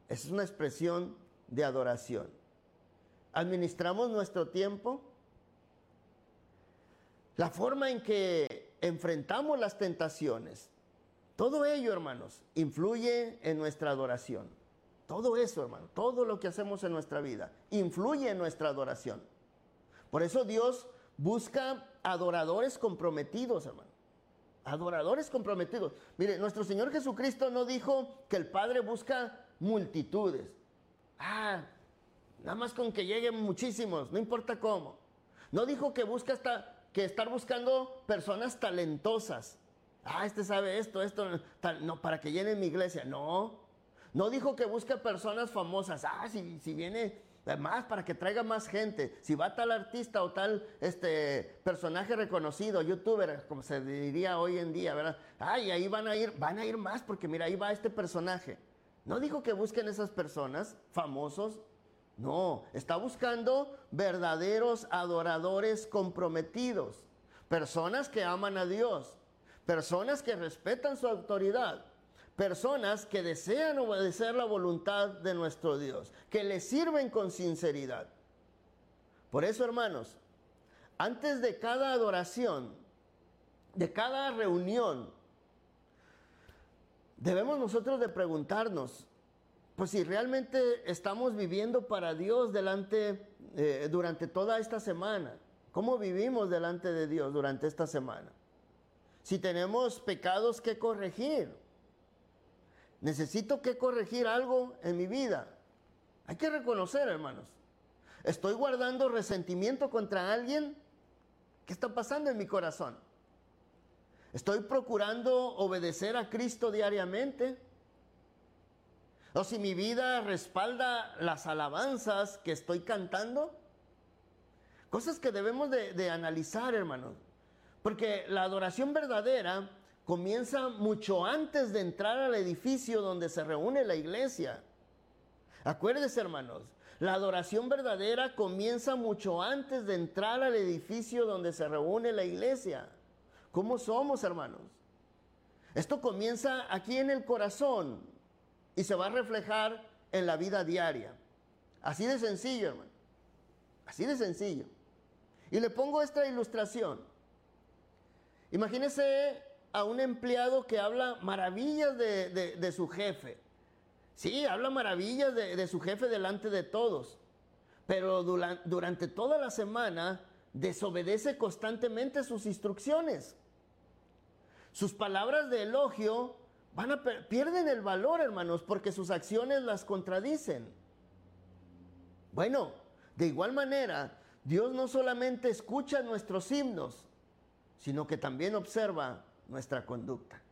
Es una expresión de adoración. Administramos nuestro tiempo. La forma en que enfrentamos las tentaciones. Todo ello, hermanos, influye en nuestra adoración. Todo eso, hermano, todo lo que hacemos en nuestra vida influye en nuestra adoración. Por eso Dios busca adoradores comprometidos, hermano. Adoradores comprometidos. Mire, nuestro Señor Jesucristo no dijo que el Padre busca multitudes. Nada más con que lleguen muchísimos, no importa cómo. No dijo que busca estar buscando personas talentosas. Este sabe esto, no, para que llenen mi iglesia. No dijo que busca personas famosas. Si viene más, para que traiga más gente. Si va tal artista o tal personaje reconocido, youtuber, como se diría hoy en día, ¿verdad? Y ahí van a ir más, porque mira, ahí va este personaje. No dijo que busquen esas personas famosos. No, está buscando verdaderos adoradores comprometidos. Personas que aman a Dios. Personas que respetan su autoridad. Personas que desean obedecer la voluntad de nuestro Dios. Que le sirven con sinceridad. Por eso, hermanos, antes de cada adoración, de cada reunión, debemos nosotros de preguntarnos, pues si realmente estamos viviendo para Dios durante toda esta semana. ¿Cómo vivimos delante de Dios durante esta semana? Si tenemos pecados que corregir. Necesito que corregir algo en mi vida. Hay que reconocer, hermanos. ¿Estoy guardando resentimiento contra alguien? ¿Qué está pasando en mi corazón? ¿Estoy procurando obedecer a Cristo diariamente? ¿O si mi vida respalda las alabanzas que estoy cantando? Cosas que debemos de analizar, hermanos. Porque la adoración verdadera comienza mucho antes de entrar al edificio donde se reúne la iglesia. Acuérdense, hermanos, la adoración verdadera comienza mucho antes de entrar al edificio donde se reúne la iglesia. ¿Cómo somos, hermanos? Esto comienza aquí en el corazón y se va a reflejar en la vida diaria. Así de sencillo, hermano. Así de sencillo. Y le pongo esta ilustración. Imagínese a un empleado que habla maravillas de su jefe. Sí, habla maravillas de su jefe delante de todos. Pero durante toda la semana desobedece constantemente sus instrucciones. Sus palabras de elogio pierden el valor, hermanos, porque sus acciones las contradicen. Bueno, de igual manera, Dios no solamente escucha nuestros himnos, sino que también observa nuestra conducta.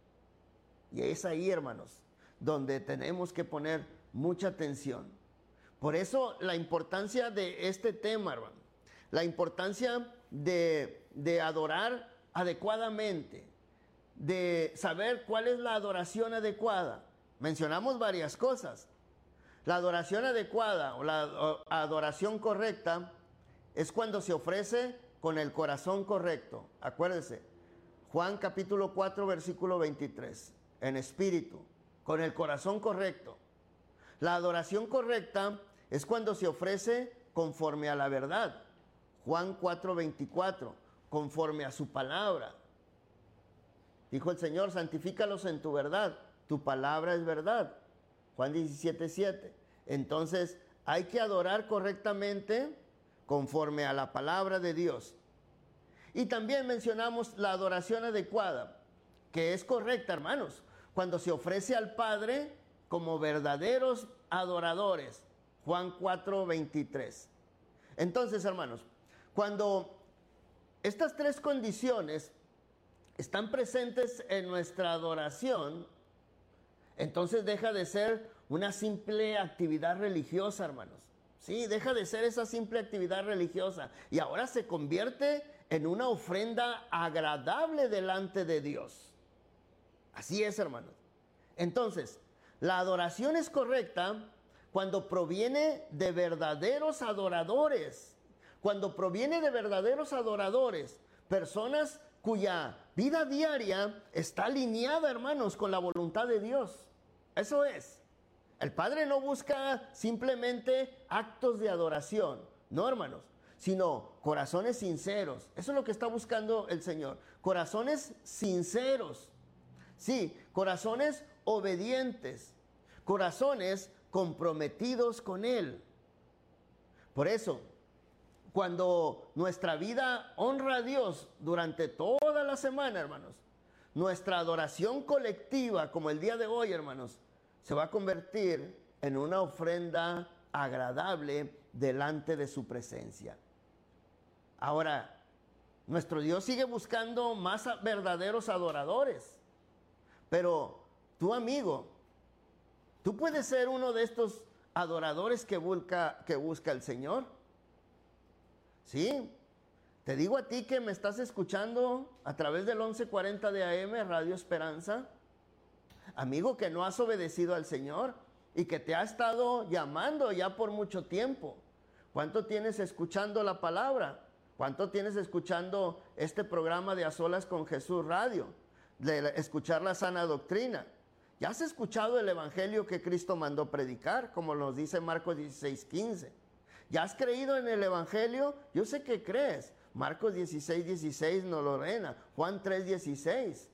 Y es ahí, hermanos, donde tenemos que poner mucha atención. Por eso la importancia de este tema, hermano, la importancia de adorar adecuadamente, de saber cuál es la adoración adecuada. Mencionamos varias cosas. La adoración adecuada o la adoración correcta es cuando se ofrece con el corazón correcto. Acuérdense, Juan capítulo 4 versículo 23, en espíritu, con el corazón correcto. La adoración correcta es cuando se ofrece conforme a la verdad. Juan 4 24, conforme a su palabra. Dijo el Señor, santifícalos en tu verdad, tu palabra es verdad. Juan 17 7. Entonces hay que adorar correctamente conforme a la palabra de Dios. Y también mencionamos la adoración adecuada, que es correcta, hermanos, cuando se ofrece al Padre como verdaderos adoradores. Juan 4 23. Entonces, hermanos, cuando estas tres condiciones están presentes en nuestra adoración, entonces deja de ser una simple actividad religiosa, hermanos. Sí, deja de ser esa simple actividad religiosa y ahora se convierte en una ofrenda agradable delante de Dios. Así es, hermanos. Entonces, la adoración es correcta cuando proviene de verdaderos adoradores. Cuando proviene de verdaderos adoradores, personas cuya vida diaria está alineada, hermanos, con la voluntad de Dios. Eso es. El Padre no busca simplemente actos de adoración, no, hermanos, sino corazones sinceros. Eso es lo que está buscando el Señor. Corazones sinceros. Sí, corazones obedientes. Corazones comprometidos con Él. Por eso, cuando nuestra vida honra a Dios durante toda la semana, hermanos, nuestra adoración colectiva, como el día de hoy, hermanos, se va a convertir en una ofrenda agradable delante de su presencia. Ahora, nuestro Dios sigue buscando más verdaderos adoradores. Pero tú, amigo, tú puedes ser uno de estos adoradores que busca el Señor. Sí, te digo a ti que me estás escuchando a través del 1140 de AM, Radio Esperanza, amigo que no has obedecido al Señor y que te ha estado llamando ya por mucho tiempo. ¿Cuánto tienes escuchando la palabra? ¿Cuánto tienes escuchando este programa de A Solas con Jesús Radio? De escuchar la sana doctrina. ¿Ya has escuchado el evangelio que Cristo mandó predicar? Como nos dice Marcos 16:15. ¿Ya has creído en el evangelio? Yo sé que crees. Marcos 16:16 nos lo ordena. Juan 3:16.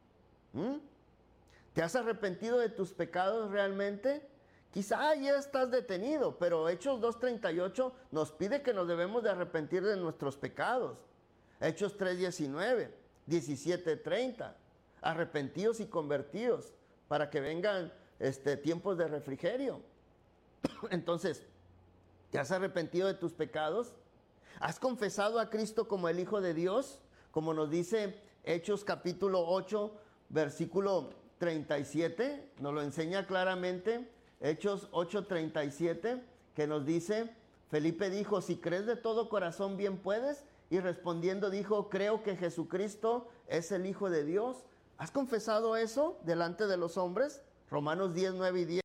¿Te has arrepentido de tus pecados realmente? Quizá ya estás detenido, pero Hechos 2:38 nos pide que nos debemos de arrepentir de nuestros pecados. Hechos 3:19, 17:30. Arrepentidos y convertidos para que vengan tiempos de refrigerio. Entonces, ¿te has arrepentido de tus pecados? ¿Has confesado a Cristo como el Hijo de Dios? Como nos dice Hechos capítulo 8, versículo 37, nos lo enseña claramente. Hechos 8:37, que nos dice, Felipe dijo, si crees de todo corazón bien puedes, y respondiendo dijo, creo que Jesucristo es el Hijo de Dios. ¿Has confesado eso delante de los hombres? Romanos 10, 9 y 10.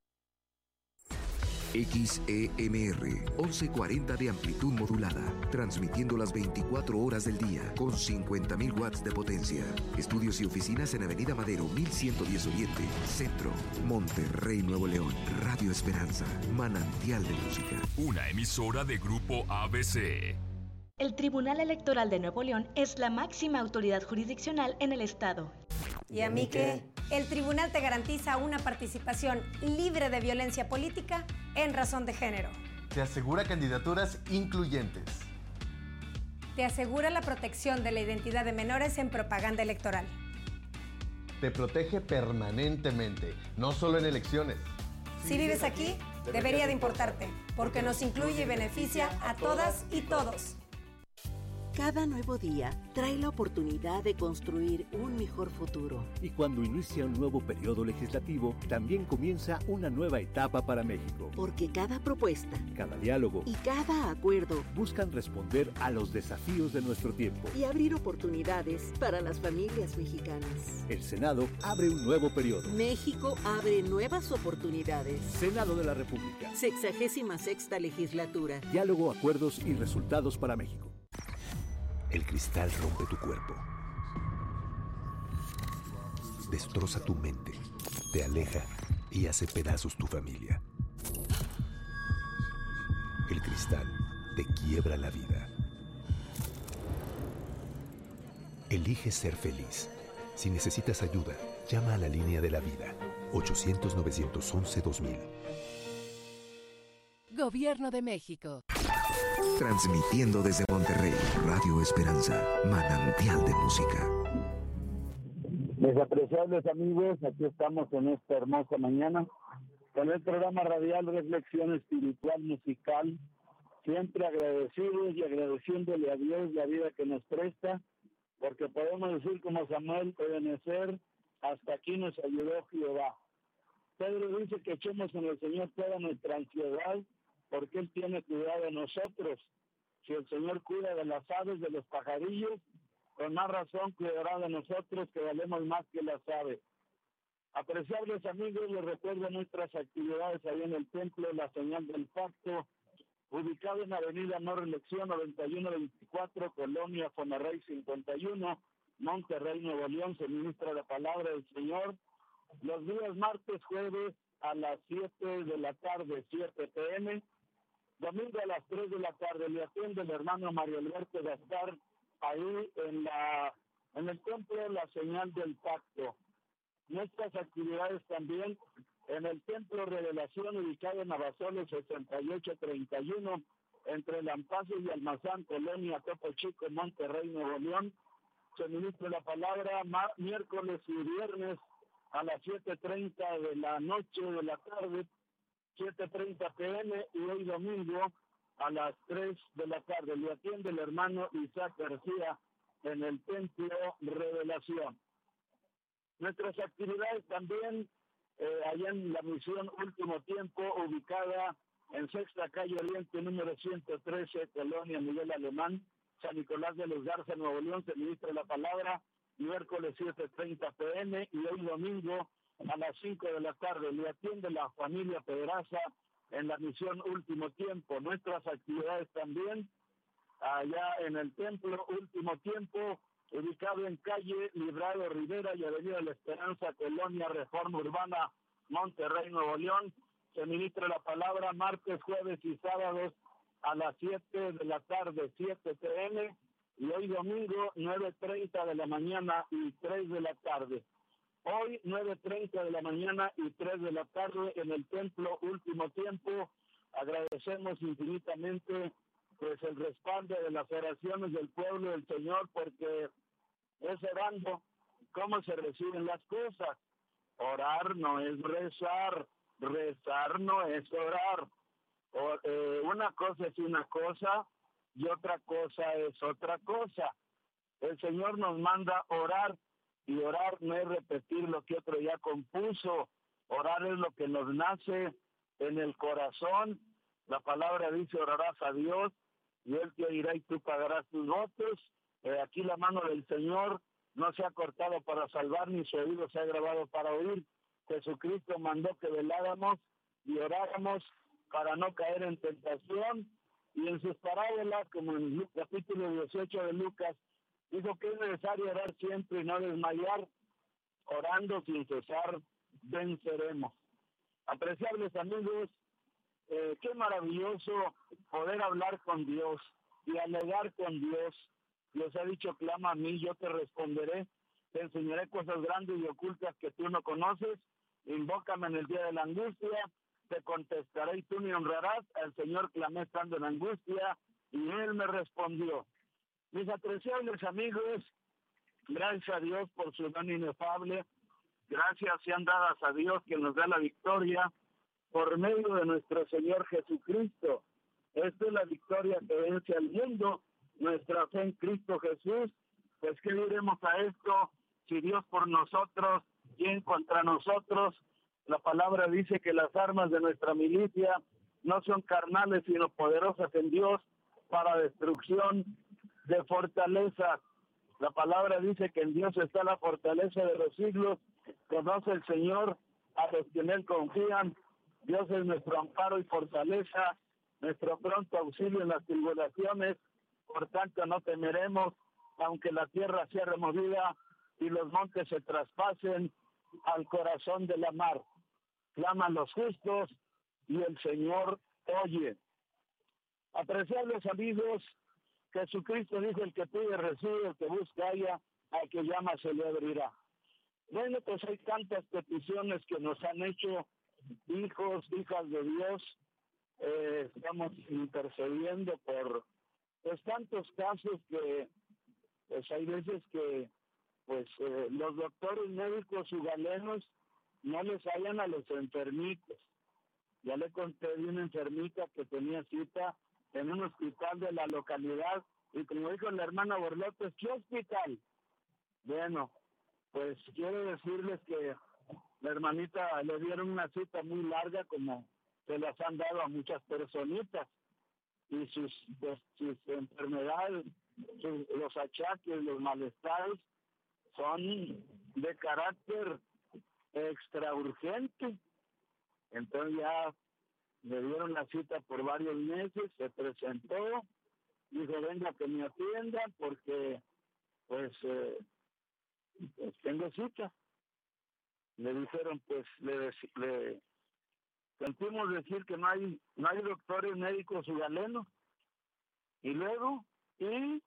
XEMR 1140 de amplitud modulada, transmitiendo las 24 horas del día con 50.000 watts de potencia. Estudios y oficinas en Avenida Madero 1110 Oriente, Centro, Monterrey, Nuevo León. Radio Esperanza, manantial de música. Una emisora de Grupo ABC. El Tribunal Electoral de Nuevo León es la máxima autoridad jurisdiccional en el estado. ¿Y a mí qué? El tribunal te garantiza una participación libre de violencia política en razón de género. Te asegura candidaturas incluyentes. Te asegura la protección de la identidad de menores en propaganda electoral. Te protege permanentemente, no solo en elecciones. Si vives aquí, debería de importarte, porque nos incluye y beneficia a todas y todos. Cada nuevo día trae la oportunidad de construir un mejor futuro. Y cuando inicia un nuevo periodo legislativo, también comienza una nueva etapa para México. Porque cada propuesta, cada diálogo y cada acuerdo buscan responder a los desafíos de nuestro tiempo y abrir oportunidades para las familias mexicanas. El Senado abre un nuevo periodo. México abre nuevas oportunidades. Senado de la República. 66ª legislatura. Diálogo, acuerdos y resultados para México. El cristal rompe tu cuerpo, destroza tu mente, te aleja y hace pedazos tu familia. El cristal te quiebra la vida. Elige ser feliz. Si necesitas ayuda, llama a la línea de la vida, 800-911-2000. Gobierno de México. Transmitiendo desde Monterrey, Radio Esperanza, manantial de música. Mis apreciables amigos, aquí estamos en esta hermosa mañana con el programa radial Reflexión Espiritual Musical, siempre agradecidos y agradeciéndole a Dios la vida que nos presta, porque podemos decir como Samuel, Ebenezer, hasta aquí nos ayudó Jehová. Pedro dice que echemos en el Señor toda nuestra ansiedad, porque Él tiene cuidado de nosotros. Si el Señor cuida de las aves, de los pajarillos, con más razón cuidará de nosotros, que valemos más que las aves. Apreciables amigos, les recuerdo nuestras actividades ahí en el Templo La Señal del Pacto, ubicado en Avenida No Reelección 9124, Colonia Fonarrey 51, Monterrey, Nuevo León. Se ministra la palabra del Señor los días martes, jueves, a las 7 de la tarde, 7 p.m. Domingo a las 3 de la tarde le atiende el hermano Mario Alberto Gaspar ahí en el templo La Señal del Pacto. Nuestras actividades también en el Templo Revelación, ubicado en Abasolo 6831, entre Lampazo y Almazán, Colonia Topo Chico, Monterrey, Nuevo León. Se ministra la palabra miércoles y viernes a las 7:30 de la noche, de la tarde, 7:30 p.m. y hoy domingo a las 3 de la tarde. Le atiende el hermano Isaac García en el Templo Revelación. Nuestras actividades también allá en la misión Último Tiempo, ubicada en Sexta Calle Oriente, número 113, Colonia Miguel Alemán, San Nicolás de los Garza, Nuevo León. Se ministra la palabra miércoles 7:30 p.m. y hoy domingo a las 5 de la tarde. Le atiende la familia Pedraza en la misión Último Tiempo. Nuestras actividades también allá en el Templo Último Tiempo, ubicado en calle Librado Rivera y Avenida La Esperanza, Colonia Reforma Urbana, Monterrey, Nuevo León. Se ministra la palabra martes, jueves y sábados a las 7 de la tarde, 7 p.m. y hoy domingo 9:30 de la mañana y 3 de la tarde. Hoy 9:30 de la mañana y 3 de la tarde en el Templo Último Tiempo. Agradecemos infinitamente pues el respaldo de las oraciones del pueblo del Señor, porque es orando cómo se reciben las cosas. Orar no es rezar, rezar no es orar. Una cosa es una cosa y otra cosa es otra cosa. El Señor nos manda orar, y orar no es repetir lo que otro ya compuso. Orar es lo que nos nace en el corazón. La palabra dice: orarás a Dios y Él te oirá y tú pagarás tus votos. Aquí la mano del Señor no se ha cortado para salvar, ni su oído se ha grabado para oír. Jesucristo mandó que veláramos y oráramos para no caer en tentación, y en sus parábolas, como en el capítulo 18 de Lucas, dijo que es necesario orar siempre y no desmayar. Orando sin cesar venceremos. Apreciables amigos, qué maravilloso poder hablar con Dios, dialogar con Dios. Dios ha dicho: clama a mí, yo te responderé, te enseñaré cosas grandes y ocultas que tú no conoces. Invócame en el día de la angustia, te contestaré y tú me honrarás. Al Señor clamé estando en angustia y Él me respondió. Mis apreciables amigos, gracias a Dios por su don inefable. Gracias sean dadas a Dios, que nos da la victoria por medio de nuestro Señor Jesucristo. Esta es la victoria que vence al mundo, nuestra fe en Cristo Jesús. Pues ¿qué diremos a esto? Si Dios por nosotros, ¿quién contra nosotros? La palabra dice que las armas de nuestra milicia no son carnales, sino poderosas en Dios para destrucción de fortaleza. La palabra dice que en Dios está la fortaleza de los siglos. Conoce el Señor a los que en Él confían. Dios es nuestro amparo y fortaleza, nuestro pronto auxilio en las tribulaciones. Por tanto no temeremos, aunque la tierra sea removida y los montes se traspasen al corazón de la mar. Claman los justos y el Señor oye. Apreciables amigos, Jesucristo dijo: el que pide recibe, el que busca halla, al que llama se le abrirá. Bueno, pues hay tantas peticiones que nos han hecho hijos, hijas de Dios. Estamos intercediendo por pues tantos casos que pues hay veces que pues los doctores médicos ugalenos no les hallan a los enfermitos. Ya le conté de una enfermita que tenía cita en un hospital de la localidad, y como dijo la hermana Borlotes: ¿qué hospital? Bueno, pues quiero decirles que la hermanita le dieron una cita muy larga, como se las han dado a muchas personitas, y sus enfermedades, los achaques, los malestares son de carácter extra urgente. Entonces ya le dieron la cita por varios meses, se presentó, dijo: venga que me atiendan porque pues tengo cita. Le dijeron, pues le Sentimos decir que no hay doctores médicos galenos. Y luego, ¿y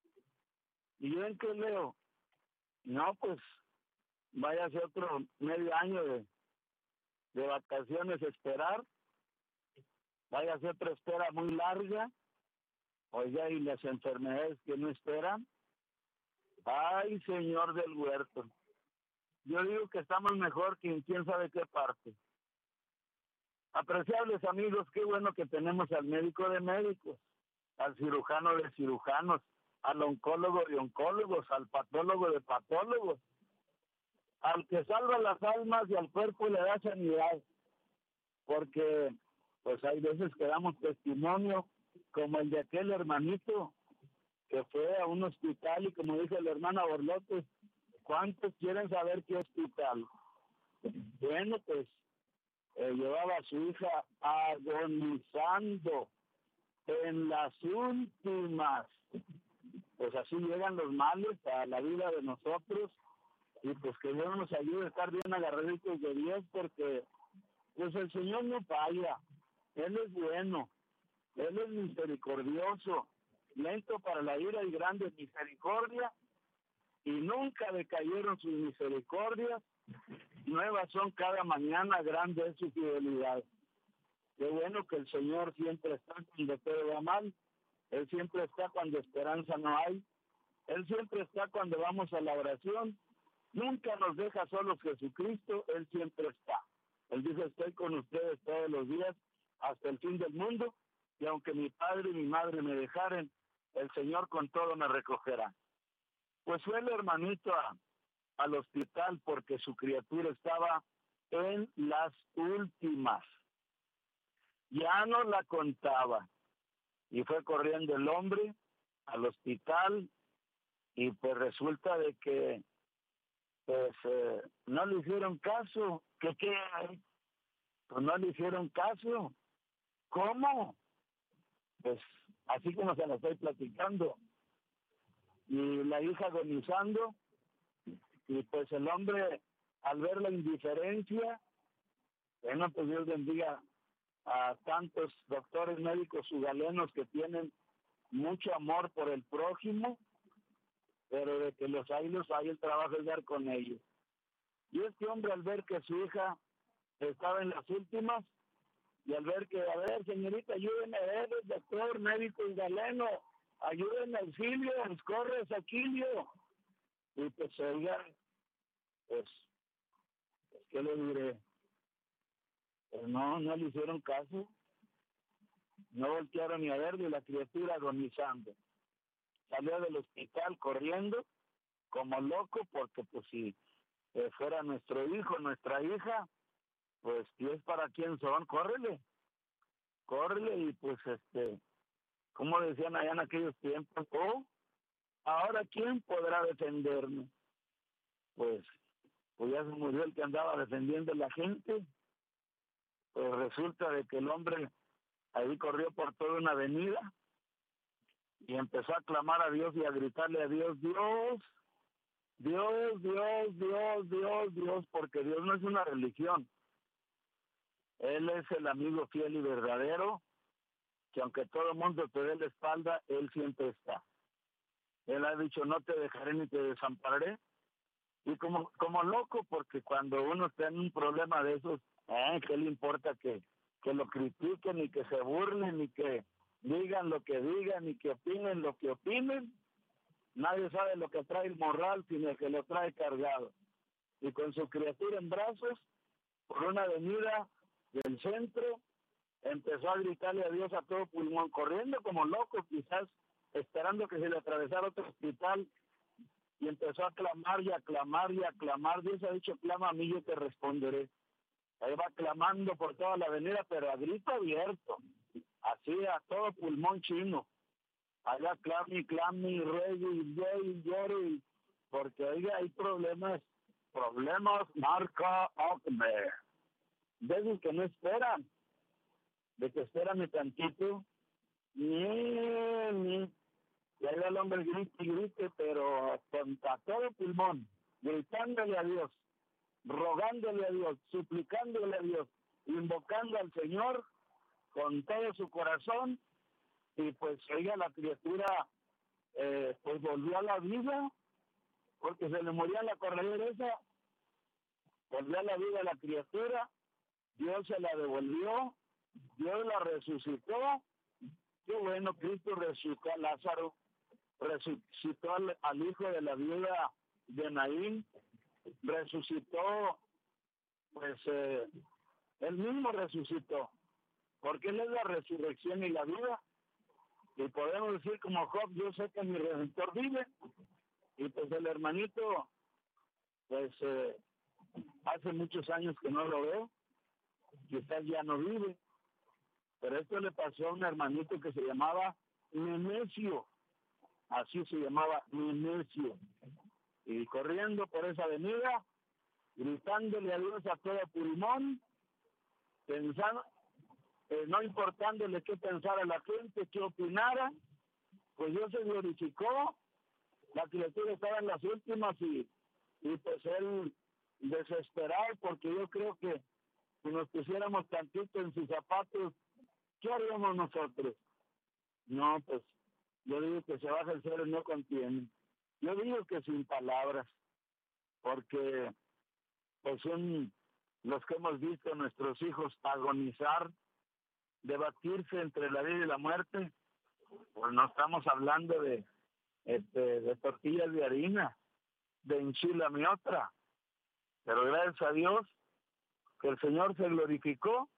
yo en qué leo? No, pues váyase otro medio año de vacaciones a esperar, váyase otra espera muy larga, oiga, y las enfermedades que no esperan. Ay, señor del huerto, yo digo que estamos mejor que en quién sabe qué parte. Apreciables amigos, qué bueno que tenemos al médico de médicos, al cirujano de cirujanos, al oncólogo de oncólogos, al patólogo de patólogos, al que salva las almas y al cuerpo le da sanidad, porque pues hay veces que damos testimonio, como el de aquel hermanito que fue a un hospital y como dice la hermana Borlotes, ¿cuántos quieren saber qué hospital? Bueno, pues llevaba a su hija agonizando en las últimas. Pues así llegan los males a la vida de nosotros y pues que Dios nos ayude a estar bien agarraditos de Dios, porque pues el Señor no falla, Él es bueno, Él es misericordioso, lento para la ira y grande misericordia, y nunca decayeron sus misericordias, nuevas son cada mañana, grande es su fidelidad. Qué bueno que el Señor siempre está cuando todo va mal, Él siempre está cuando esperanza no hay, Él siempre está cuando vamos a la oración, nunca nos deja solos Jesucristo, Él siempre está. Él dice, estoy con ustedes todos los días hasta el fin del mundo, y aunque mi padre y mi madre me dejaren, el Señor con todo me recogerá. Pues fue el hermanito al hospital porque su criatura estaba en las últimas. Ya no la contaba. Y fue corriendo el hombre al hospital y pues resulta de que pues no le hicieron caso. ¿Qué hay? Pues no le hicieron caso. ¿Cómo? Pues así como se la estoy platicando. Y la hija agonizando, y pues el hombre, al ver la indiferencia, bueno, pues Dios bendiga a tantos doctores médicos ugalenos que tienen mucho amor por el prójimo, pero de que los hay, el trabajo es dar con ellos. Y este hombre, al ver que su hija estaba en las últimas, y al ver que, a ver, señorita, ayúdenme, doctor médico galeno, ayúdenme, auxilio, corre, Saquilio. Y pues, oiga, pues, ¿qué le diré? Pues no le hicieron caso, no voltearon ni a verle, y la criatura agonizando. Salió del hospital corriendo, como loco, porque pues si fuera nuestro hijo, nuestra hija, pues si es para quién son, córrele, y pues como decían allá en aquellos tiempos, ahora ¿quién podrá defenderme? Pues ya se murió el que andaba defendiendo a la gente. Pues resulta de que el hombre ahí corrió por toda una avenida y empezó a clamar a Dios y a gritarle a Dios, Dios, porque Dios no es una religión. Él es el amigo fiel y verdadero, que aunque todo el mundo te dé la espalda, Él siempre está. Él ha dicho, no te dejaré ni te desampararé. Y como loco, porque cuando uno está en un problema de esos, ¿qué le importa que lo critiquen y que se burlen y que digan lo que digan y que opinen lo que opinen? Nadie sabe lo que trae el morral, sino el que lo trae cargado. Y con su criatura en brazos, por una avenida del centro, empezó a gritarle a Dios a todo pulmón, corriendo como loco, quizás esperando que se le atravesara otro hospital, y empezó a clamar y a clamar y a clamar. Dios ha dicho, clama a mí, yo te responderé. Ahí va clamando por toda la avenida, pero a grito abierto, así a todo pulmón chino. Allá clame, ruego y llore, porque oiga, hay problemas marca Acme. De esos que no esperan, de que espérame tantito, y ahí va el hombre grite, pero a todo pulmón, gritándole a Dios, rogándole a Dios, suplicándole a Dios, invocando al Señor con todo su corazón, y pues ella, la criatura, pues volvió a la vida, porque se le moría la corredera esa, volvió a la vida la criatura, Dios se la devolvió, Dios la resucitó. Qué bueno, Cristo resucitó a Lázaro, resucitó al hijo de la viuda de Naín, resucitó, pues él mismo resucitó, porque él es la resurrección y la vida. Y podemos decir como Job, yo sé que mi Redentor vive. Y pues el hermanito, pues hace muchos años que no lo veo, quizás ya no vive, pero esto le pasó a un hermanito que se llamaba Nemesio, así se llamaba, Nemesio, y corriendo por esa avenida, gritándole a Dios a todo pulmón, pensando, no importándole qué pensara la gente, qué opinara, pues Dios se glorificó, la criatura estaba en las últimas y pues él desesperado, porque yo creo que si nos pusiéramos tantito en sus zapatos, ¿qué haríamos nosotros? No, pues yo digo que se baja el cielo y no contiene. Yo digo que sin palabras, porque pues son los que hemos visto a nuestros hijos agonizar, debatirse entre la vida y la muerte. Pues no estamos hablando de tortillas de harina, de enchilame otra, pero gracias a Dios que el Señor se glorificó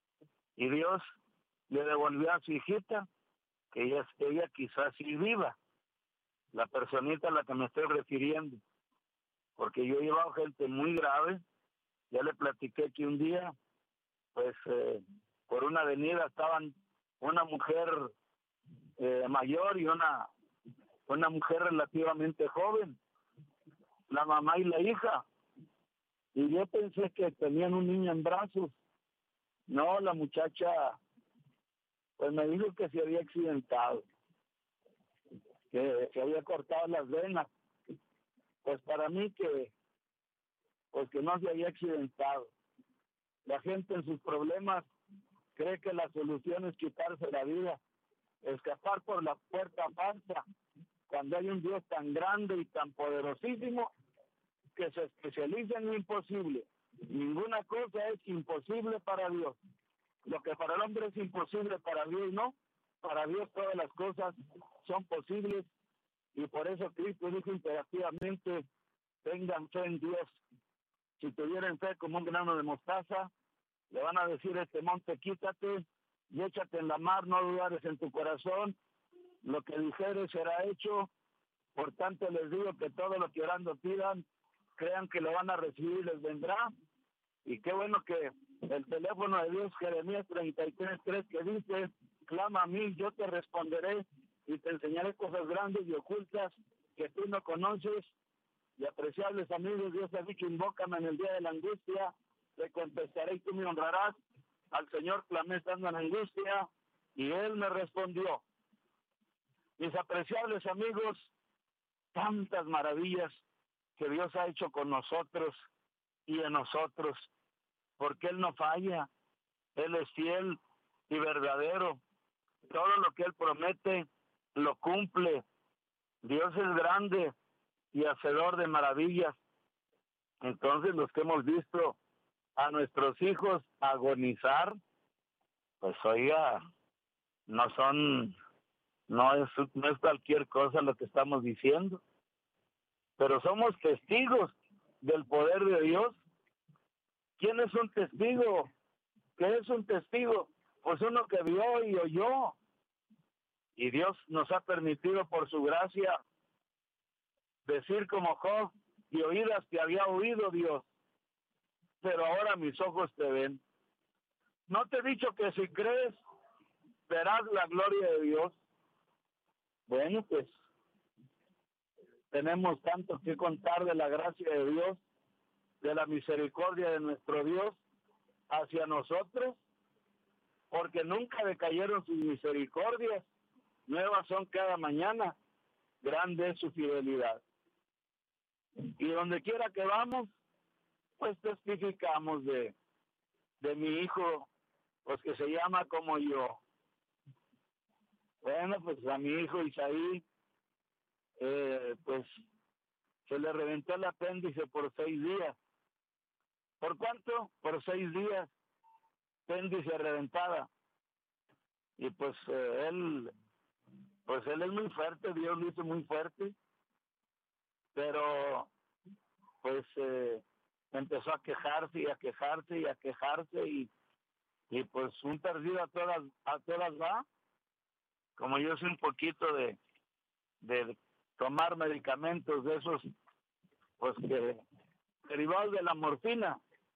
y Dios le devolvió a su hijita, que ella quizás sí viva, la personita a la que me estoy refiriendo, porque yo he llevado gente muy grave. Ya le platiqué que un día, pues por una avenida estaban una mujer mayor y una mujer relativamente joven, la mamá y la hija, y yo pensé que tenían un niño en brazos. No, la muchacha pues me dijo que se había accidentado, que se había cortado las venas. Pues para mí que no se había accidentado. La gente en sus problemas cree que la solución es quitarse la vida, escapar por la puerta falsa, cuando hay un Dios tan grande y tan poderosísimo que se especializa en lo imposible. Ninguna cosa es imposible para Dios. Lo que para el hombre es imposible, para Dios no. Para Dios todas las cosas son posibles, y por eso Cristo dijo imperativamente: tengan fe en Dios. Si tuvieran fe como un grano de mostaza, le van a decir a este monte: quítate y échate en la mar, no dudares en tu corazón, lo que dijeres será hecho. Por tanto les digo que todo lo que orando pidan, crean que lo van a recibir y les vendrá. Y qué bueno que el teléfono de Dios, Jeremías 33:3, que dice: clama a mí, yo te responderé y te enseñaré cosas grandes y ocultas que tú no conoces. Y apreciables amigos, Dios ha dicho: invócame en el día de la angustia, te contestaré y tú me honrarás. Al Señor clamé estando en angustia y Él me respondió. Mis apreciables amigos, tantas maravillas que Dios ha hecho con nosotros y en nosotros, porque Él no falla, Él es fiel y verdadero. Todo lo que Él promete, lo cumple. Dios es grande y hacedor de maravillas. Entonces, los que hemos visto a nuestros hijos agonizar, pues oiga, no es cualquier cosa lo que estamos diciendo, pero somos testigos del poder de Dios. ¿Quién es un testigo? ¿Qué es un testigo? Pues uno que vio y oyó. Y Dios nos ha permitido por su gracia decir como Job: y oídas te había oído, Dios, pero ahora mis ojos te ven. ¿No te he dicho que si crees verás la gloria de Dios? Bueno, pues tenemos tanto que contar de la gracia de Dios, de la misericordia de nuestro Dios hacia nosotros, porque nunca decayeron sus misericordias, nuevas son cada mañana, grande es su fidelidad. Y donde quiera que vamos, pues testificamos de de mi hijo, pues que se llama como yo. Bueno, pues a mi hijo Isaí, pues se le reventó el apéndice por 6 días. ¿Por cuánto? Por 6 días, apéndice reventada. Y pues él es muy fuerte, Dios lo hizo muy fuerte, pero pues empezó a quejarse y a quejarse y a quejarse y pues un perdido a todas va. Como yo soy un poquito de tomar medicamentos de esos, pues que derivados de la morfina,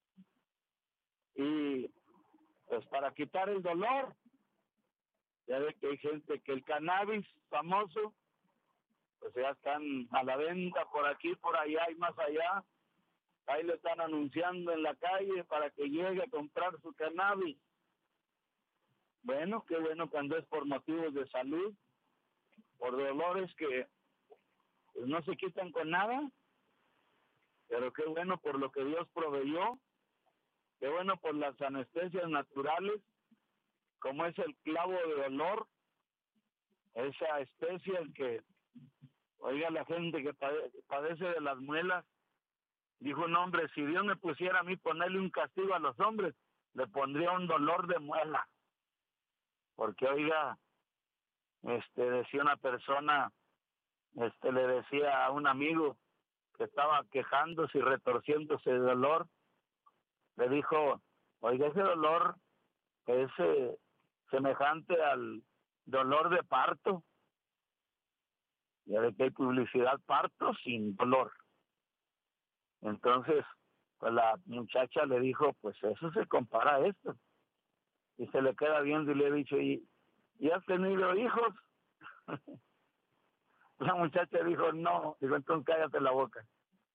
y pues para quitar el dolor. Ya ve que hay gente que el cannabis famoso, pues ya están a la venta por aquí, por allá y más allá. Ahí le están anunciando en la calle para que llegue a comprar su cannabis. Bueno, qué bueno cuando es por motivos de salud, por dolores que pues, no se quitan con nada, pero qué bueno por lo que Dios proveyó, qué bueno por las anestesias naturales, como es el clavo de olor, esa especie que, oiga, la gente que padece de las muelas, dijo, no hombre, si Dios me pusiera a mí ponerle un castigo a los hombres, le pondría un dolor de muela. Porque, oiga, decía una persona, le decía a un amigo que estaba quejándose y retorciéndose de dolor, le dijo, oiga, ese dolor es semejante al dolor de parto. Ya ve que hay publicidad, parto sin dolor. Entonces, pues la muchacha le dijo, pues eso se compara a esto. Y se le queda viendo y le he dicho, ¿y has tenido hijos? La muchacha dijo, no. Digo, entonces cállate la boca.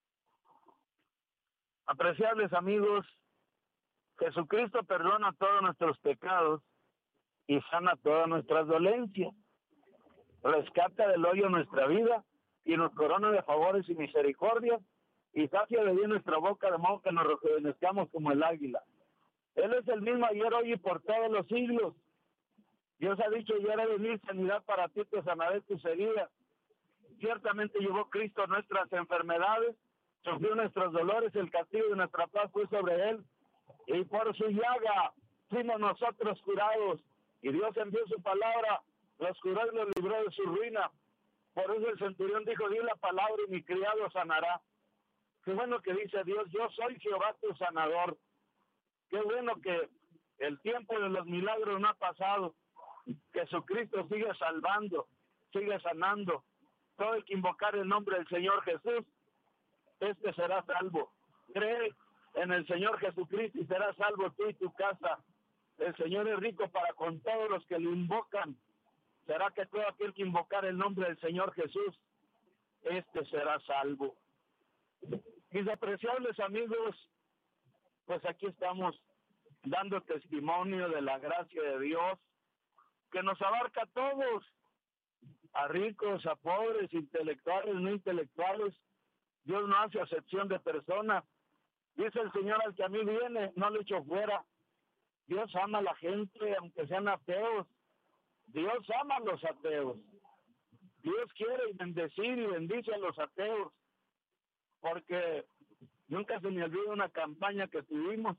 Apreciables amigos, Jesucristo perdona todos nuestros pecados y sana todas nuestras dolencias. Rescata del hoyo nuestra vida y nos corona de favores y misericordias y sacia de bien nuestra boca de modo que nos rejuvenezcamos como el águila. Él es el mismo ayer, hoy y por todos los siglos. Dios ha dicho, yo haré venir sanidad para ti, te sanaré tus heridas. Ciertamente llevó Cristo nuestras enfermedades, sufrió nuestros dolores, el castigo de nuestra paz fue sobre él, y por su llaga fuimos nosotros curados. Y Dios envió su palabra, los curó y los libró de su ruina. Por eso el centurión dijo, di la palabra y mi criado sanará. Qué bueno que dice Dios, yo soy Jehová tu sanador. Qué bueno que el tiempo de los milagros no ha pasado. Jesucristo sigue salvando, sigue sanando. Todo el que invocar el nombre del Señor Jesús, será salvo. Cree en el Señor Jesucristo y serás salvo tú y tu casa. El Señor es rico para con todos los que lo invocan. Será que todo aquel que invocar el nombre del Señor Jesús, será salvo. Mis apreciables amigos, pues aquí estamos dando testimonio de la gracia de Dios, que nos abarca a todos, a ricos, a pobres, intelectuales, no intelectuales. Dios no hace acepción de personas. Dice el Señor, al que a mí viene, no lo echo fuera. Dios ama a la gente, aunque sean ateos. Dios ama a los ateos. Dios quiere bendecir y bendice a los ateos. Porque nunca se me olvida una campaña que tuvimos.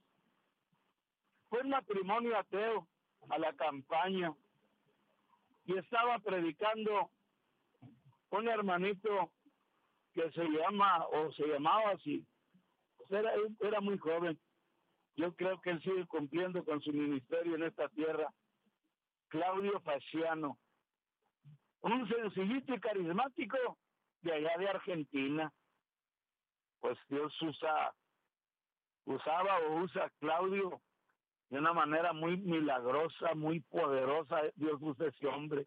Fue un matrimonio ateo a la campaña. Y estaba predicando un hermanito que se llamaba así. Pues era muy joven. Yo creo que él sigue cumpliendo con su ministerio en esta tierra. Claudio Fasciano. Un sencillito y carismático de allá de Argentina. Pues Dios usaba o usa a Claudio de una manera muy milagrosa, muy poderosa. Dios usa ese hombre.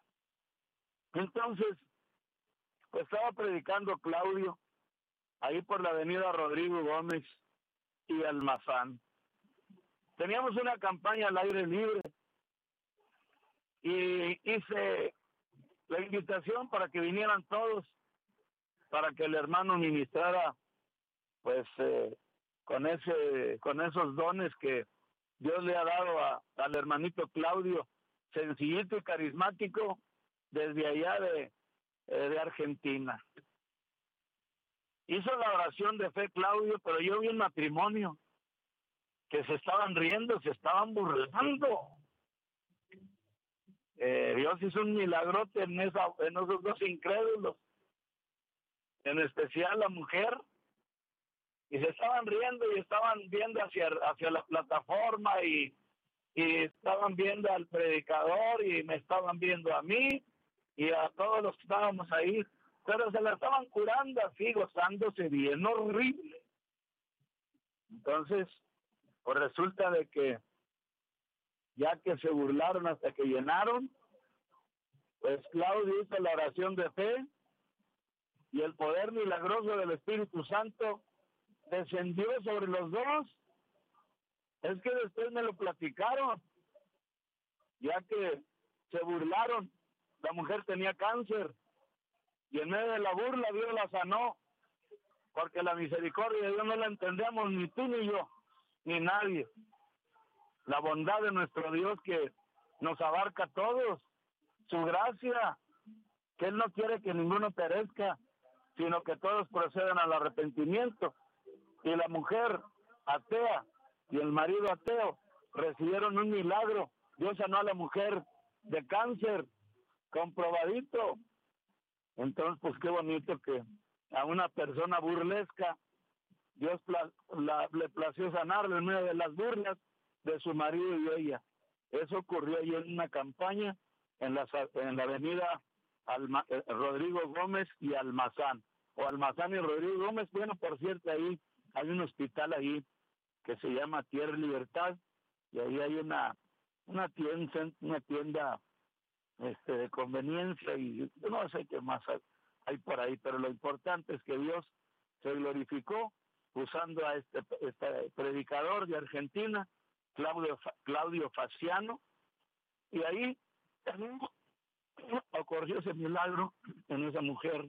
Entonces, pues estaba predicando Claudio ahí por la avenida Rodrigo Gómez y Almazán. Teníamos una campaña al aire libre y hice la invitación para que vinieran todos, para que el hermano ministrara pues con esos dones que Dios le ha dado al hermanito Claudio, sencillito y carismático, desde allá de Argentina. Hizo la oración de fe Claudio, pero yo vi un matrimonio que se estaban riendo, se estaban burlando. Dios hizo un milagrote en esos dos incrédulos, en especial la mujer, y se estaban riendo y estaban viendo hacia la plataforma y estaban viendo al predicador y me estaban viendo a mí y a todos los que estábamos ahí, pero se la estaban curando así, gozándose bien horrible. Entonces, pues resulta de que ya que se burlaron hasta que llenaron, pues Claudio hizo la oración de fe y el poder milagroso del Espíritu Santo descendió sobre los dos. Es que después me lo platicaron, ya que se burlaron. La mujer tenía cáncer y en medio de la burla Dios la sanó, porque la misericordia de Dios no la entendemos ni tú ni yo, ni nadie. La bondad de nuestro Dios que nos abarca a todos, su gracia, que Él no quiere que ninguno perezca, sino que todos procedan al arrepentimiento. Y la mujer atea y el marido ateo recibieron un milagro. Dios sanó a la mujer de cáncer, comprobadito. Entonces, pues qué bonito que a una persona burlesca Dios le plació sanarle en medio de las burlas de su marido y ella. Eso ocurrió ahí en una campaña en la avenida Rodrigo Gómez y Almazán, o Almazán y Rodrigo Gómez. Bueno, por cierto, ahí hay un hospital ahí que se llama Tierra Libertad, y ahí hay una tienda de conveniencia, y no sé qué más hay por ahí, pero lo importante es que Dios se glorificó usando a este predicador de Argentina, Claudio Faciano, y ahí también ocurrió ese milagro en esa mujer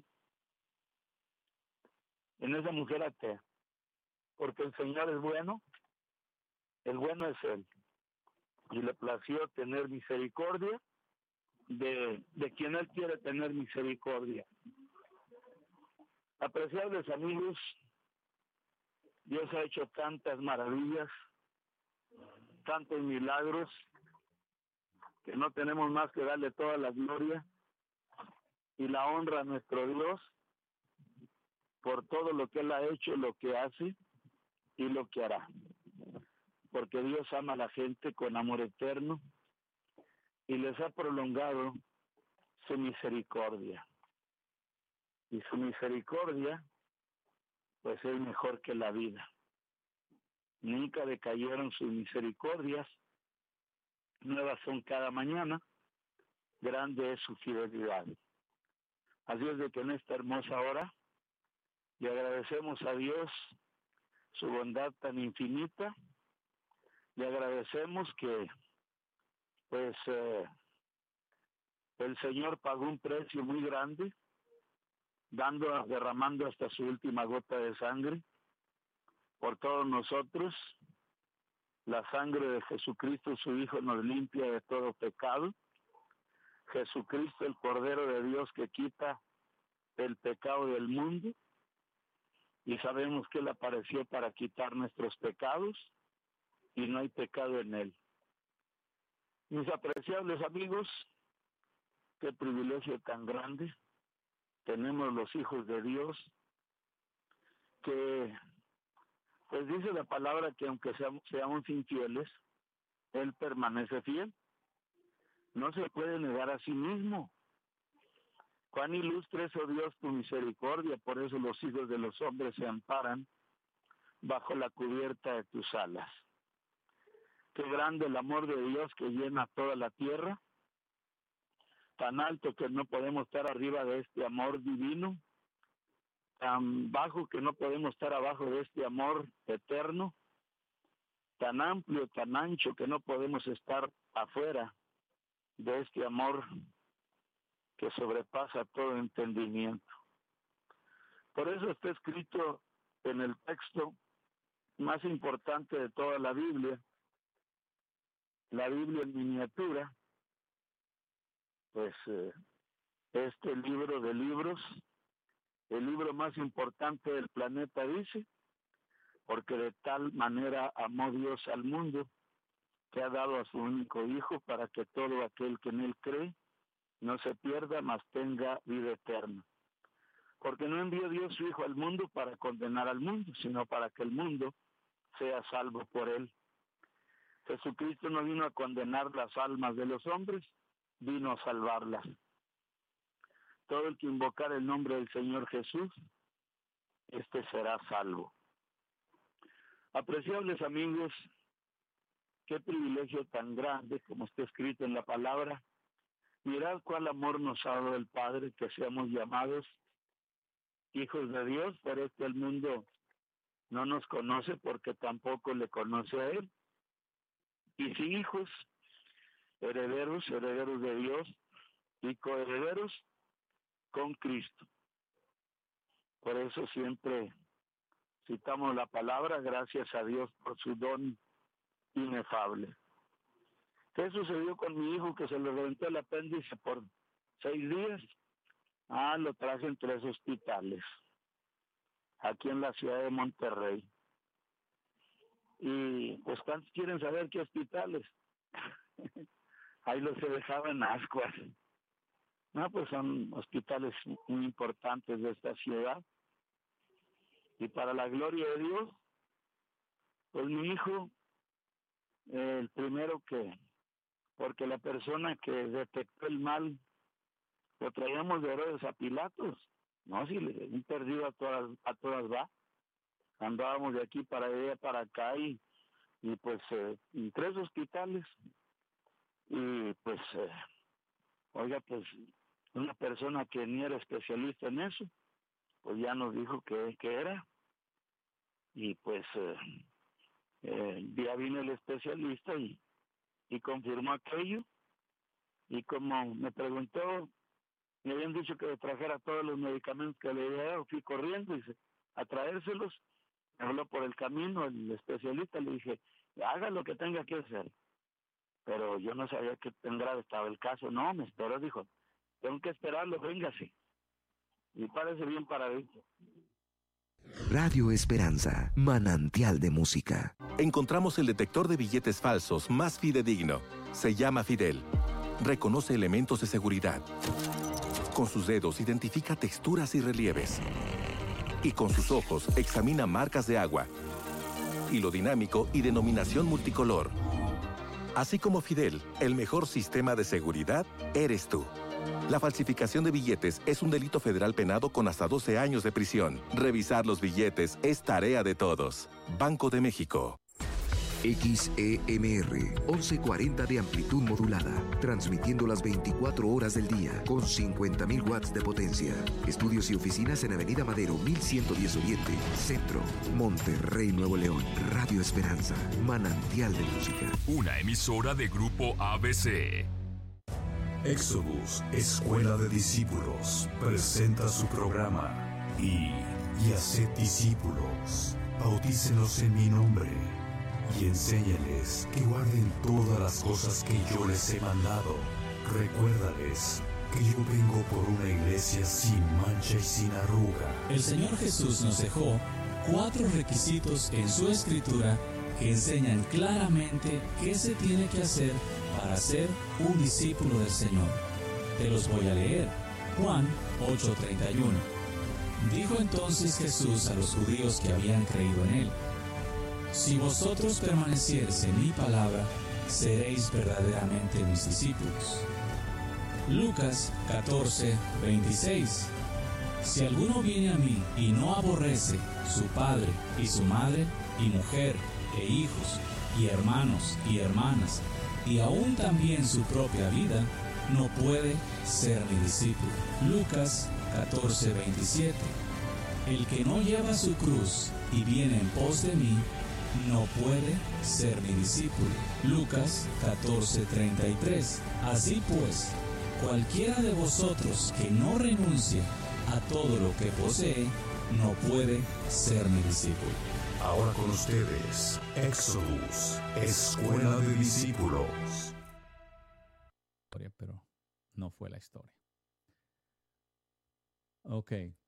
atea, porque el Señor es bueno, el bueno es Él, y le plació tener misericordia de quien Él quiere tener misericordia. Apreciables amigos, Dios ha hecho tantas maravillas, tantos milagros, que no tenemos más que darle toda la gloria y la honra a nuestro Dios por todo lo que Él ha hecho, lo que hace y lo que hará. Porque Dios ama a la gente con amor eterno y les ha prolongado su misericordia. Y su misericordia, pues es mejor que la vida. Nunca decayeron sus misericordias, nuevas son cada mañana, grande es su fidelidad. Así es de que en esta hermosa hora le agradecemos a Dios su bondad tan infinita, le agradecemos que pues el Señor pagó un precio muy grande, derramando hasta su última gota de sangre por todos nosotros. La sangre de Jesucristo, su Hijo, nos limpia de todo pecado. Jesucristo, el Cordero de Dios que quita el pecado del mundo, y sabemos que Él apareció para quitar nuestros pecados, y no hay pecado en Él. Mis apreciables amigos, qué privilegio tan grande tenemos los hijos de Dios, que pues dice la palabra que aunque seamos infieles, Él permanece fiel. No se puede negar a sí mismo. Cuán ilustre es, oh Dios, tu misericordia, por eso los hijos de los hombres se amparan bajo la cubierta de tus alas. Qué grande el amor de Dios que llena toda la tierra, tan alto que no podemos estar arriba de este amor divino, tan bajo que no podemos estar abajo de este amor eterno, tan amplio, tan ancho que no podemos estar afuera de este amor que sobrepasa todo entendimiento. Por eso está escrito en el texto más importante de toda la Biblia, la Biblia en miniatura, pues este libro de libros, el libro más importante del planeta, dice, porque de tal manera amó Dios al mundo, que ha dado a su único Hijo, para que todo aquel que en él cree no se pierda, mas tenga vida eterna. Porque no envió Dios su Hijo al mundo para condenar al mundo, sino para que el mundo sea salvo por él. Jesucristo no vino a condenar las almas de los hombres, vino a salvarlas. Todo el que invocar el nombre del Señor Jesús, este será salvo. Apreciables amigos, qué privilegio tan grande, como está escrito en la palabra. Mirad cuál amor nos ha dado el Padre, que seamos llamados hijos de Dios, pero el mundo no nos conoce porque tampoco le conoce a Él. Y si hijos, herederos de Dios y coherederos con Cristo. Por eso siempre citamos la palabra, gracias a Dios por su don inefable. ¿Qué sucedió con mi hijo que se le reventó el apéndice por 6 días? Lo traje en 3 hospitales, aquí en la ciudad de Monterrey. Y pues, ¿cuántos quieren saber qué hospitales? Ahí los he dejado en ascuas. No, pues son hospitales muy importantes de esta ciudad. Y para la gloria de Dios, pues mi hijo, el primero porque la persona que detectó el mal, lo traíamos de Herodes a Pilatos. No, si un perdido a todas va. Andábamos de aquí para allá, para acá, y pues en 3 hospitales. Y pues, oiga, pues una persona que ni era especialista en eso, pues ya nos dijo que era. Y pues ya vino el especialista y confirmó aquello. Y como me preguntó, me habían dicho que le trajera todos los medicamentos que le había dado, fui corriendo a traérselos. Me habló por el camino el especialista, le dije, haga lo que tenga que hacer. Pero yo no sabía qué tan grave estaba el caso. No, me esperó, dijo, tengo que esperarlo, véngase. Y parece bien paradito. Radio Esperanza, manantial de música. Encontramos el detector de billetes falsos más fidedigno. Se llama Fidel. Reconoce elementos de seguridad. Con sus dedos identifica texturas y relieves. Y con sus ojos examina marcas de agua, hilo dinámico y denominación multicolor. Así como Fidel, el mejor sistema de seguridad eres tú. La falsificación de billetes es un delito federal penado con hasta 12 años de prisión. Revisar los billetes es tarea de todos. Banco de México. XEMR 1140 de amplitud modulada, transmitiendo las 24 horas del día con 50.000 watts de potencia. Estudios y oficinas en Avenida Madero 1110 Oriente, Centro, Monterrey, Nuevo León. Radio Esperanza, manantial de música. Una emisora de Grupo ABC. Exodus, Escuela de Discípulos, presenta su programa y haced discípulos, bautícenlos en mi nombre y enséñales que guarden todas las cosas que yo les he mandado. Recuérdales que yo vengo por una iglesia sin mancha y sin arruga. El Señor Jesús nos dejó 4 requisitos en su escritura que enseñan claramente qué se tiene que hacer para ser un discípulo del Señor. Te los voy a leer. Juan 8:31. Dijo entonces Jesús a los judíos que habían creído en él: si vosotros permaneciereis en mi palabra, seréis verdaderamente mis discípulos. Lucas 14:26. Si alguno viene a mí y no aborrece su padre y su madre, y mujer, e hijos, y hermanos, y hermanas, y aún también su propia vida, no puede ser mi discípulo. Lucas 14:27. El que no lleva su cruz y viene en pos de mí, no puede ser mi discípulo. Lucas 14:33. Así pues, cualquiera de vosotros que no renuncia a todo lo que posee, no puede ser mi discípulo. Ahora con ustedes, Exodus, Escuela de Discípulos. Pero no fue la historia. Ok.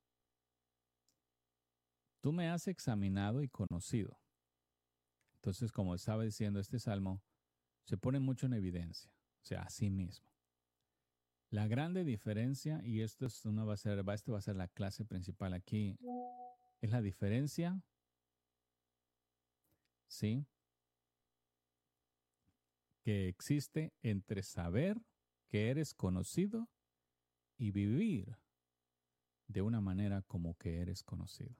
Tú me has examinado y conocido. Entonces, como estaba diciendo este salmo, se pone mucho en evidencia. O sea, a sí mismo. La grande diferencia, y esto va a ser la clase principal aquí, es la diferencia, ¿sí?, que existe entre saber que eres conocido y vivir de una manera como que eres conocido.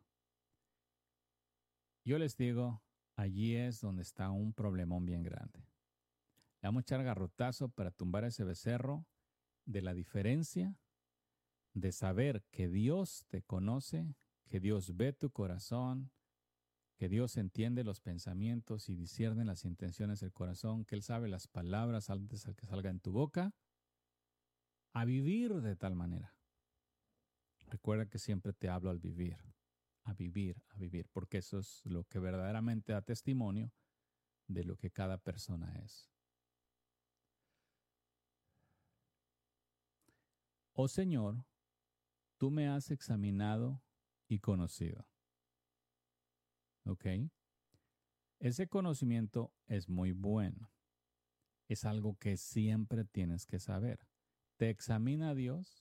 Yo les digo, allí es donde está un problemón bien grande. Le vamos a echar garrotazo para tumbar ese becerro de la diferencia de saber que Dios te conoce, que Dios ve tu corazón, que Dios entiende los pensamientos y discierne las intenciones del corazón, que Él sabe las palabras antes de que salga en tu boca, a vivir de tal manera. Recuerda que siempre te hablo al vivir, porque eso es lo que verdaderamente da testimonio de lo que cada persona es. Oh Señor, tú me has examinado y conocido. ¿Ok? Ese conocimiento es muy bueno. Es algo que siempre tienes que saber. ¿Te examina Dios?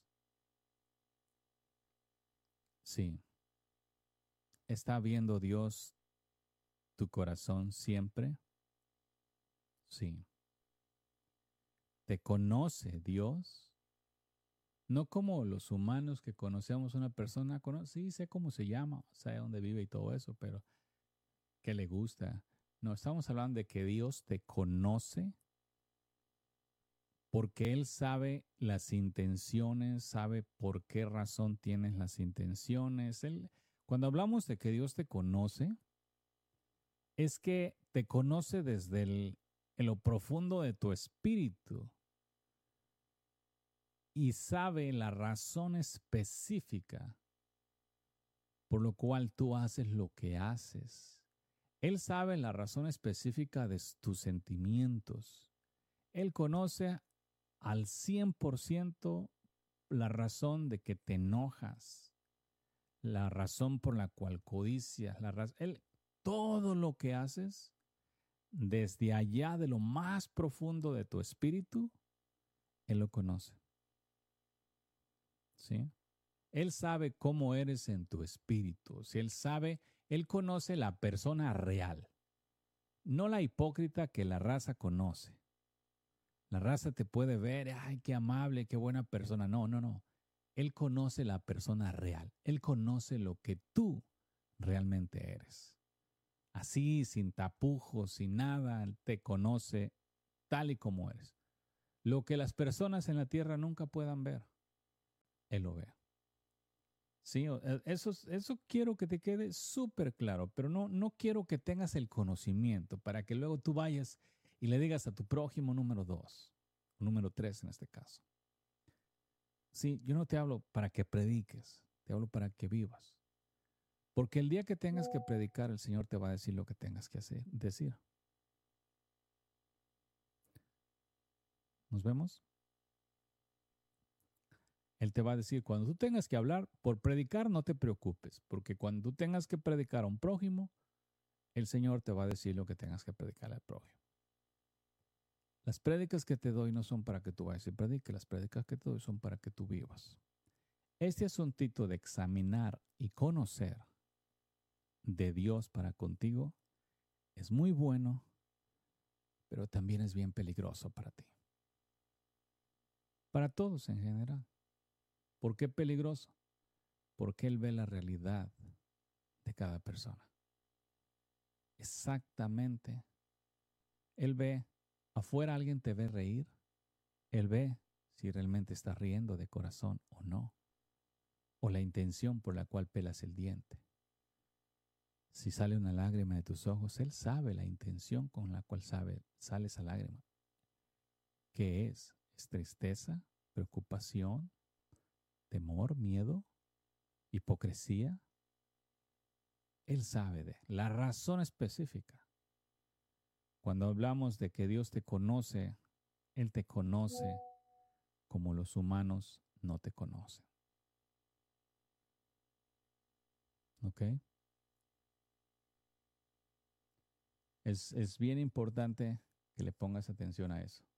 Sí. ¿Está viendo Dios tu corazón siempre? Sí. ¿Te conoce Dios? No como los humanos que conocemos a una persona, sí, sé cómo se llama, sé dónde vive y todo eso, pero ¿qué le gusta? No, estamos hablando de que Dios te conoce porque Él sabe las intenciones, sabe por qué razón tienes las intenciones. Cuando hablamos de que Dios te conoce, es que te conoce desde en lo profundo de tu espíritu y sabe la razón específica por lo cual tú haces lo que haces. Él sabe la razón específica de tus sentimientos. Él conoce al 100% la razón de que te enojas, la razón por la cual codicias, todo lo que haces desde allá de lo más profundo de tu espíritu, Él lo conoce. ¿Sí? Él sabe cómo eres en tu espíritu. Si Él conoce la persona real, no la hipócrita que la raza conoce. La raza te puede ver, ay, qué amable, qué buena persona. No. Él conoce la persona real. Él conoce lo que tú realmente eres. Así, sin tapujos, sin nada, Él te conoce tal y como eres. Lo que las personas en la tierra nunca puedan ver, Él lo ve. Sí, eso quiero que te quede súper claro, pero no quiero que tengas el conocimiento para que luego tú vayas y le digas a tu prójimo número 2, o número 3 en este caso. Sí, yo no te hablo para que prediques, te hablo para que vivas. Porque el día que tengas que predicar, el Señor te va a decir lo que tengas que decir. ¿Nos vemos? Él te va a decir, cuando tú tengas que hablar, por predicar no te preocupes, porque cuando tú tengas que predicar a un prójimo, el Señor te va a decir lo que tengas que predicar al prójimo. Las prédicas que te doy no son para que tú vayas y prediques, las prédicas que te doy son para que tú vivas. Este asuntito de examinar y conocer de Dios para contigo es muy bueno, pero también es bien peligroso para ti. Para todos en general. ¿Por qué peligroso? Porque Él ve la realidad de cada persona. Exactamente. Él ve, afuera alguien te ve reír. Él ve si realmente estás riendo de corazón o no. O la intención por la cual pelas el diente. Si sale una lágrima de tus ojos, Él sabe la intención con la cual sale esa lágrima. ¿Qué es? ¿Es tristeza? ¿Preocupación? ¿Temor? ¿Miedo? ¿Hipocresía? Él sabe de la razón específica. Cuando hablamos de que Dios te conoce, Él te conoce como los humanos no te conocen. ¿Ok? Es bien importante que le pongas atención a eso.